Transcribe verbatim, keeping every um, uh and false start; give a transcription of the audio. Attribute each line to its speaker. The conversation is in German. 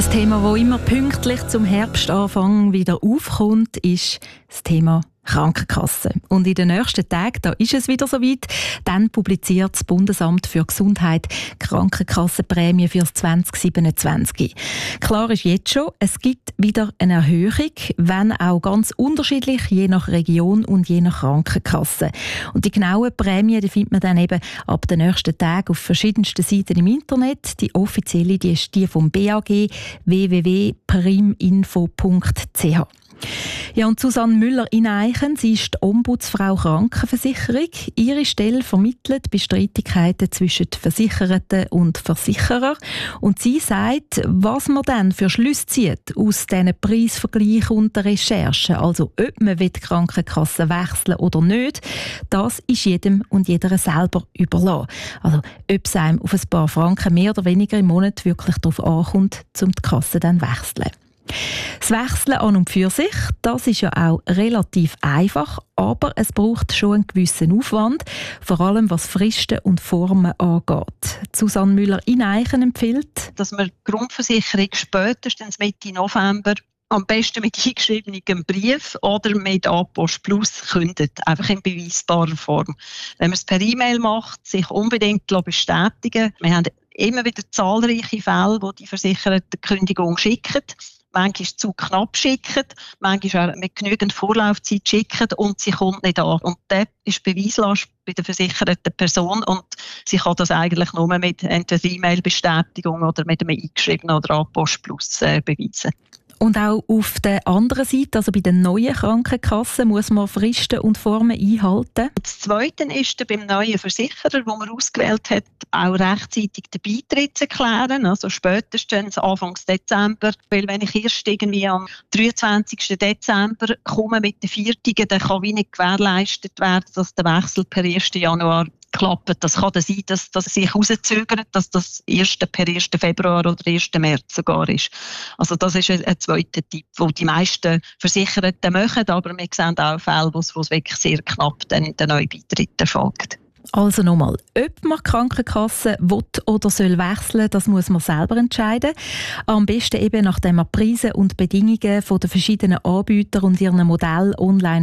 Speaker 1: Thema, das immer pünktlich zum Herbstanfang wieder aufkommt, ist das Thema Krankenkasse. Und in den nächsten Tagen, da ist es wieder soweit, dann publiziert das Bundesamt für Gesundheit Krankenkassenprämie für das zwanzig siebenundzwanzig. Klar ist jetzt schon, es gibt wieder eine Erhöhung, wenn auch ganz unterschiedlich, je nach Region und je nach Krankenkasse. Und die genauen Prämien die findet man dann eben ab den nächsten Tagen auf verschiedensten Seiten im Internet. Die offizielle die ist die vom B A G, w w w punkt priminfo punkt c h. Ja, und Susanne Müller-Ineichen, sie ist die Ombudsfrau Krankenversicherung. Ihre Stelle vermittelt bei Streitigkeiten zwischen Versicherten und Versicherern. Und sie sagt, was man dann für Schlüsse zieht aus diesen Preisvergleichen und der Recherchen, also ob man die Krankenkasse wechseln oder nicht, das ist jedem und jeder selber überlassen. Also ob es einem auf ein paar Franken mehr oder weniger im Monat wirklich darauf ankommt, um die Kasse dann zu wechseln. Das Wechseln an und für sich, das ist ja auch relativ einfach, aber es braucht schon einen gewissen Aufwand, vor allem was Fristen und Formen angeht. Susanne Müller-Ineichen empfiehlt,
Speaker 2: dass man die Grundversicherung spätestens Mitte November am besten mit eingeschriebenem Brief oder mit A-Post Plus kündet, einfach in beweisbarer Form. Wenn man es per E-Mail macht, sich unbedingt bestätigen. Wir haben immer wieder zahlreiche Fälle, wo die Versicherten die Kündigung schicken. Manchmal zu knapp schicken, manchmal auch mit genügend Vorlaufzeit schicken und sie kommt nicht an. Und das ist Beweislast bei der versicherten Person und sie kann das eigentlich nur mit entweder E-Mail-Bestätigung oder mit einem eingeschriebenen oder A-Post Plus äh, beweisen.
Speaker 1: Und auch auf der anderen Seite, also bei den neuen Krankenkassen, muss man Fristen und Formen einhalten.
Speaker 2: Das Zweite ist beim neuen Versicherer, den man ausgewählt hat, auch rechtzeitig den Beitritt zu erklären, also spätestens Anfang Dezember. Weil wenn ich erst irgendwie am dreiundzwanzigsten Dezember komme mit den Viertigen, dann kann wie nicht gewährleistet werden, dass der Wechsel per ersten Januar klappt. Das kann dann sein, dass das sich herauszögert, dass das erste per ersten Februar oder ersten März sogar ist. Also das ist ein, ein zweiter Tipp, den die meisten Versicherten machen, aber wir sehen auch Fälle, wo es, wo es wirklich sehr knapp dann der neue Beitritt erfolgt.
Speaker 1: Also nochmal, ob man die Krankenkasse will oder soll wechseln, das muss man selber entscheiden. Am besten eben, nachdem man Preise und Bedingungen von den verschiedenen Anbietern und ihren Modellen online